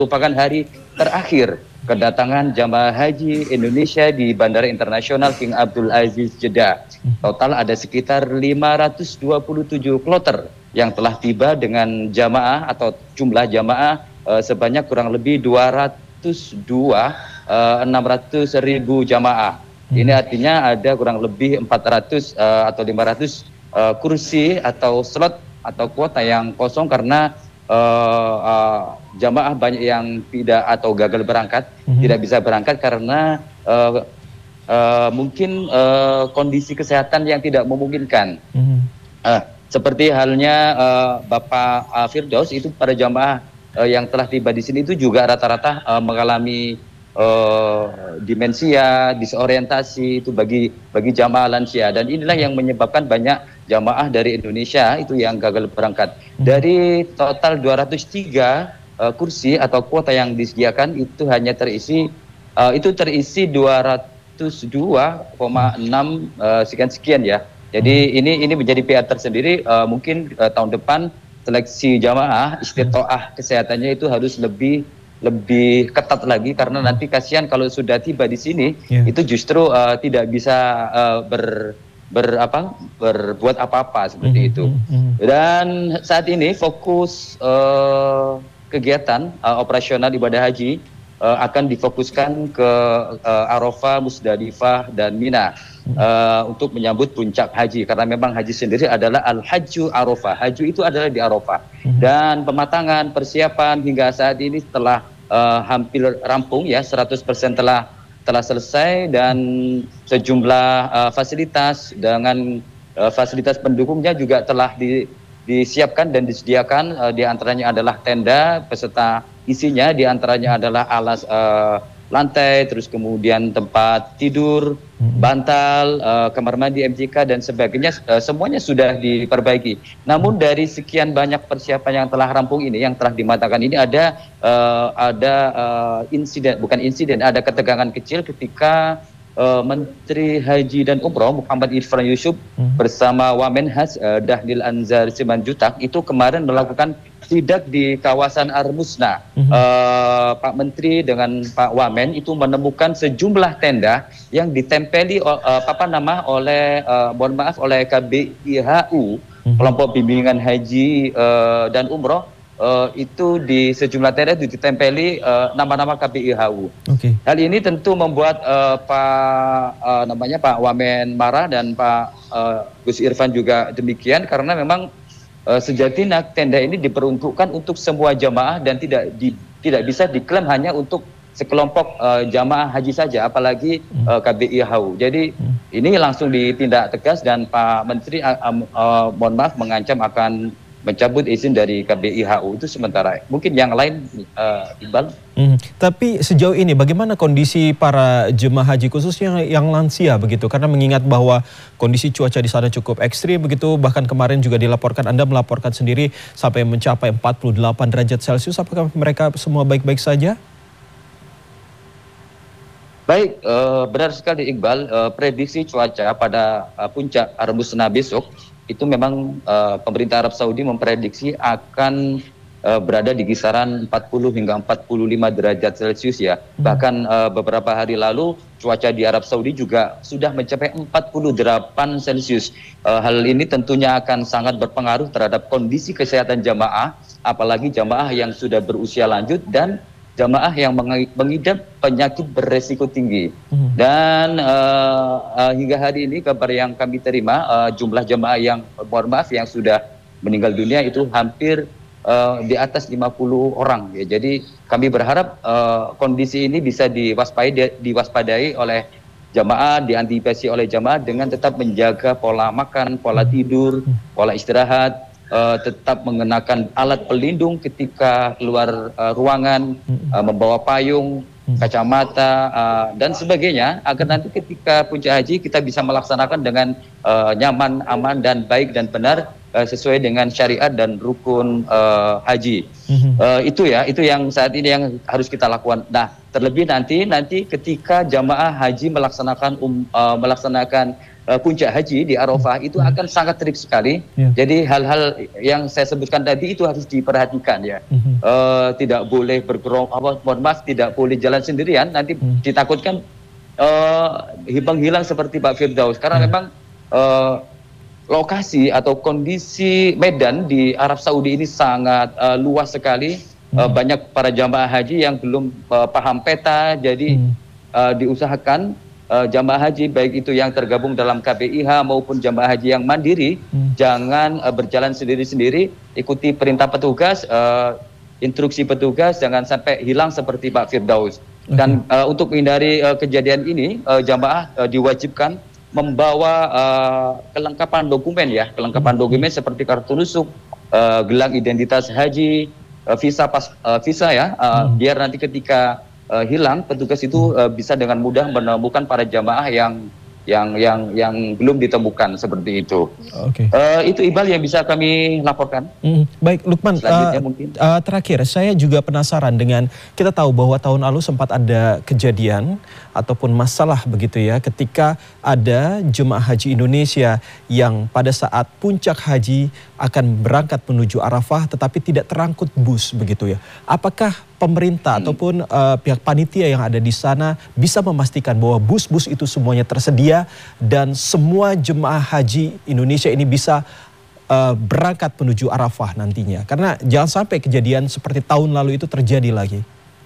merupakan hari terakhir kedatangan jamaah haji Indonesia di Bandara Internasional King Abdul Aziz Jeddah. Total ada sekitar 527 kloter yang telah tiba dengan jamaah atau jumlah jamaah sebanyak kurang lebih 600.000 jamaah. Ini artinya ada kurang lebih 400 atau 500 kursi atau slot atau kuota yang kosong karena jamaah banyak yang tidak atau gagal berangkat, tidak bisa berangkat karena mungkin kondisi kesehatan yang tidak memungkinkan. Seperti halnya Bapak Firdaus, itu para jamaah yang telah tiba di sini itu juga rata-rata mengalami demensia, disorientasi itu bagi jamaah lansia, dan inilah yang menyebabkan banyak jamaah dari Indonesia itu yang gagal berangkat. Dari total 203 kursi atau kuota yang disediakan itu hanya terisi 202,6 sekian ya. Jadi ini menjadi PR tersendiri. Mungkin tahun depan seleksi jamaah istiqoah kesehatannya itu harus lebih ketat lagi, karena nanti kasihan kalau sudah tiba di sini itu justru tidak bisa berbuat apa-apa seperti itu. Dan saat ini fokus kegiatan operasional ibadah haji akan difokuskan ke Arafah, Musdalifah, dan Mina untuk menyambut puncak haji, karena memang haji sendiri adalah Al-Hajju Arafah. Haji itu adalah di Arafah. Dan pematangan persiapan hingga saat ini telah hampir rampung ya, 100% telah selesai, dan sejumlah fasilitas dengan fasilitas pendukungnya juga telah disiapkan dan disediakan. Di antaranya adalah tenda beserta isinya, di antaranya adalah alas lantai, terus kemudian tempat tidur, bantal, kamar mandi, MCK, dan sebagainya, semuanya sudah diperbaiki. Namun dari sekian banyak persiapan yang telah rampung ini, yang telah dimatangkan ini, ada ada ketegangan kecil ketika Menteri Haji dan Umroh Muhammad Irfan Yusuf bersama Wamenhas Dhanil Anzar Simanjuntak itu kemarin melakukan sidak di kawasan Armusna. Pak Menteri dengan Pak Wamen itu menemukan sejumlah tenda yang ditempeli oleh KBIHU, kelompok bimbingan haji dan umroh. Itu di sejumlah tenda itu ditempeli nama-nama KBIHU. Hal ini tentu membuat Pak Wamen marah, dan Pak Gus Irfan juga demikian, karena memang sejatinya tenda ini diperuntukkan untuk semua jamaah dan tidak bisa diklaim hanya untuk sekelompok jamaah haji saja, apalagi KBIHU. Jadi ini langsung ditindak tegas, dan Pak Menteri mengancam akan mencabut izin dari KBIHU itu sementara. Mungkin yang lain, Iqbal. Tapi sejauh ini bagaimana kondisi para jemaah haji khususnya yang lansia begitu? Karena mengingat bahwa kondisi cuaca di sana cukup ekstrim begitu, bahkan kemarin juga dilaporkan, Anda melaporkan sendiri sampai mencapai 48 derajat Celcius. Apakah mereka semua baik-baik saja? Baik, benar sekali Iqbal. Prediksi cuaca pada puncak Armusna besok itu memang pemerintah Arab Saudi memprediksi akan berada di kisaran 40 hingga 45 derajat Celcius ya. Bahkan beberapa hari lalu cuaca di Arab Saudi juga sudah mencapai 48 Celcius. Hal ini tentunya akan sangat berpengaruh terhadap kondisi kesehatan jamaah, apalagi jamaah yang sudah berusia lanjut dan jamaah yang mengidap penyakit beresiko tinggi. Dan hingga hari ini kabar yang kami terima, jumlah jamaah yang yang sudah meninggal dunia itu hampir di atas 50 orang ya. Jadi kami berharap kondisi ini bisa diwaspadai oleh jamaah, diantisipasi oleh jamaah dengan tetap menjaga pola makan, pola tidur, pola istirahat, tetap mengenakan alat pelindung ketika keluar ruangan, membawa payung, kacamata, dan sebagainya, agar nanti ketika puncak haji kita bisa melaksanakan dengan nyaman, aman, dan baik dan benar sesuai dengan syariat dan rukun haji. Itu yang saat ini yang harus kita lakukan. Nah, terlebih nanti ketika jamaah haji melaksanakan puncak haji di Arafah itu akan sangat terik sekali. Jadi hal-hal yang saya sebutkan tadi itu harus diperhatikan ya. Tidak boleh tidak boleh jalan sendirian, nanti ditakutkan hilang seperti Pak Firdaus, karena memang lokasi atau kondisi medan di Arab Saudi ini sangat luas sekali. Banyak para jamaah haji yang belum paham peta, jadi diusahakan jamaah haji baik itu yang tergabung dalam KBIH maupun jamaah haji yang mandiri jangan berjalan sendiri-sendiri, ikuti perintah petugas, instruksi petugas, jangan sampai hilang seperti Pak Firdaus. Dan untuk menghindari kejadian ini, jamaah diwajibkan membawa kelengkapan dokumen ya, kelengkapan dokumen seperti kartu nusuk, gelang identitas haji, visa ya, biar nanti ketika hilang, petugas itu bisa dengan mudah menemukan para jamaah yang belum ditemukan seperti itu. Itu Iqbal yang bisa kami laporkan. Baik, Lukman. Selanjutnya mungkin terakhir, saya juga penasaran dengan, kita tahu bahwa tahun lalu sempat ada kejadian ataupun masalah begitu ya, ketika ada jemaah haji Indonesia yang pada saat puncak haji akan berangkat menuju Arafah tetapi tidak terangkut bus begitu ya. Apakah pemerintah ataupun pihak panitia yang ada di sana bisa memastikan bahwa bus-bus itu semuanya tersedia dan semua jemaah haji Indonesia ini bisa berangkat menuju Arafah nantinya? Karena jangan sampai kejadian seperti tahun lalu itu terjadi lagi.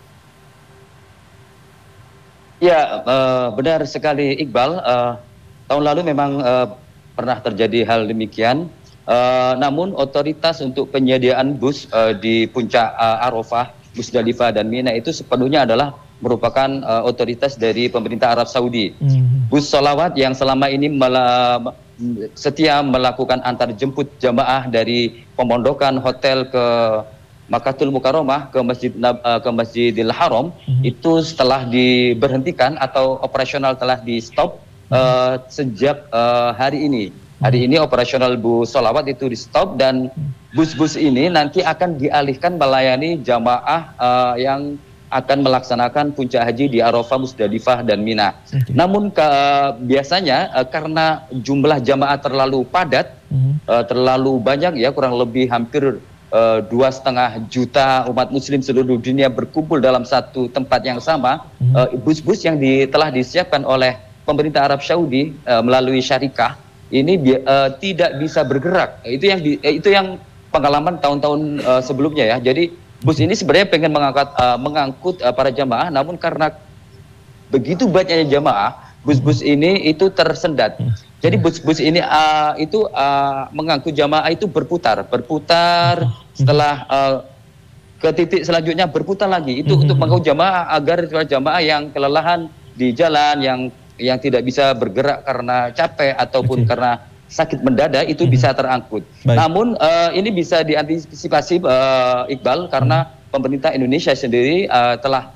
Ya, benar sekali Iqbal. Tahun lalu memang pernah terjadi hal demikian. Namun otoritas untuk penyediaan bus di puncak Arafah, Musdalifah dan Mina itu sepenuhnya adalah merupakan otoritas dari pemerintah Arab Saudi. Bus sholawat yang selama ini setia melakukan antar jemput jamaah dari pemondokan hotel ke Makkatul Mukarramah ke Masjidil Haram itu setelah diberhentikan atau operasional telah di stop sejak hari ini. Hari ini operasional bus sholawat itu di stop dan bus-bus ini nanti akan dialihkan melayani jamaah yang akan melaksanakan puncak haji di Arafah, Musdalifah dan Mina. Namun biasanya karena jumlah jamaah terlalu padat, terlalu banyak ya, kurang lebih hampir 2,5 juta umat muslim seluruh dunia berkumpul dalam satu tempat yang sama, bus-bus yang telah disiapkan oleh pemerintah Arab Saudi melalui syarikah ini tidak bisa bergerak. Itu yang pengalaman tahun-tahun sebelumnya ya. Jadi bus ini sebenarnya pengen mengangkut para jamaah, namun karena begitu banyaknya jamaah, bus-bus ini itu tersendat. Jadi bus-bus ini mengangkut jamaah itu berputar setelah ke titik selanjutnya berputar lagi. Itu untuk mengangkut jamaah agar jamaah yang kelelahan di jalan, yang tidak bisa bergerak karena capek ataupun karena sakit mendadak itu bisa terangkut. Namun ini bisa diantisipasi Iqbal karena pemerintah Indonesia sendiri telah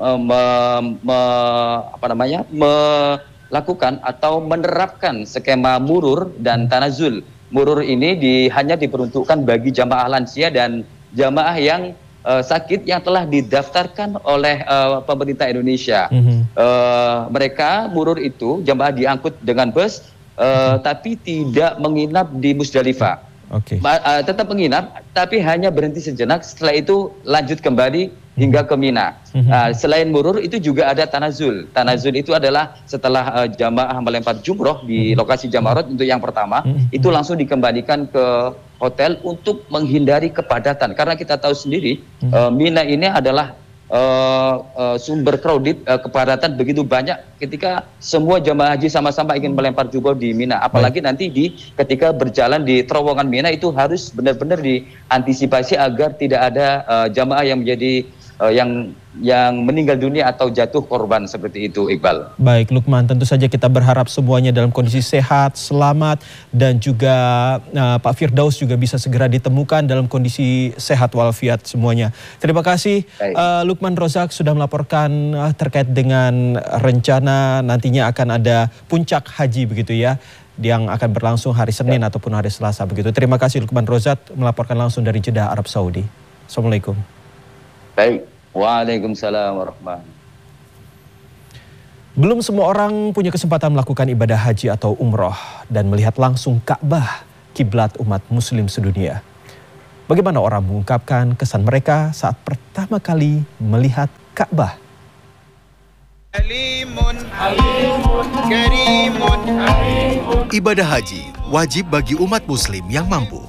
melakukan atau menerapkan skema murur dan tanazul. Murur ini hanya diperuntukkan bagi jamaah lansia dan jamaah yang sakit yang telah didaftarkan oleh pemerintah Indonesia. Mereka murur itu jamaah diangkut dengan bus, tapi tidak menginap di Musdalifah. Tetap menginap, tapi hanya berhenti sejenak. Setelah itu lanjut kembali hingga ke Mina. Selain murur itu juga ada tanazul. Tanazul itu adalah setelah jamaah melempar jumroh di lokasi Jamarat untuk yang pertama, itu langsung dikembalikan ke hotel untuk menghindari kepadatan. Karena kita tahu sendiri Mina ini adalah sumber crowded, kepadatan begitu banyak ketika semua jamaah haji sama-sama ingin melempar jumroh di Mina. Apalagi nanti ketika berjalan di terowongan Mina itu harus benar-benar diantisipasi agar tidak ada jamaah yang menjadi yang meninggal dunia atau jatuh korban seperti itu, Iqbal. Baik, Lukman, tentu saja kita berharap semuanya dalam kondisi sehat, selamat, dan juga Pak Firdaus juga bisa segera ditemukan dalam kondisi sehat walafiat semuanya. Terima kasih Lukman Rozak sudah melaporkan terkait dengan rencana nantinya akan ada puncak haji begitu ya, yang akan berlangsung hari Senin ataupun hari Selasa begitu. Terima kasih Lukman Rozak melaporkan langsung dari Jeddah, Arab Saudi. Assalamualaikum. Baik, waalaikumsalam warahmatullahi wabarakatuh. Belum semua orang punya kesempatan melakukan ibadah haji atau umroh dan melihat langsung Ka'bah, kiblat umat muslim sedunia. Bagaimana orang mengungkapkan kesan mereka saat pertama kali melihat Ka'bah? Ibadah haji wajib bagi umat muslim yang mampu.